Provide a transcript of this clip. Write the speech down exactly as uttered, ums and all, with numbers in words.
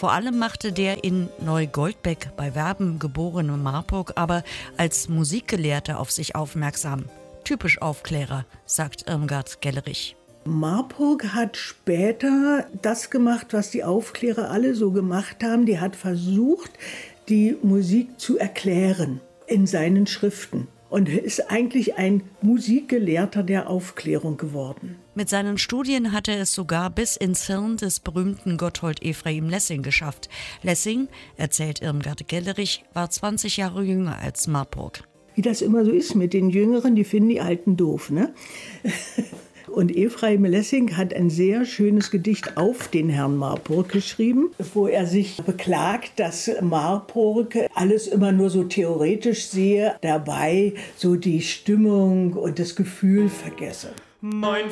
Vor allem machte der in Neugoldbeck bei Werben geborene Marburg aber als Musikgelehrter auf sich aufmerksam. Typisch Aufklärer, sagt Irmgard Gellerich. Marburg hat später das gemacht, was die Aufklärer alle so gemacht haben. Die hat versucht, die Musik zu erklären in seinen Schriften. Und ist eigentlich ein Musikgelehrter der Aufklärung geworden. Mit seinen Studien hat er es sogar bis ins Hirn des berühmten Gotthold Ephraim Lessing geschafft. Lessing, erzählt Irmgard Gellerich, war zwanzig Jahre jünger als Marburg. Wie das immer so ist mit den Jüngeren, die finden die Alten doof, ne? Und Ephraim Lessing hat ein sehr schönes Gedicht auf den Herrn Marburg geschrieben, wo er sich beklagt, dass Marburg alles immer nur so theoretisch sehe, dabei so die Stimmung und das Gefühl vergesse. Mein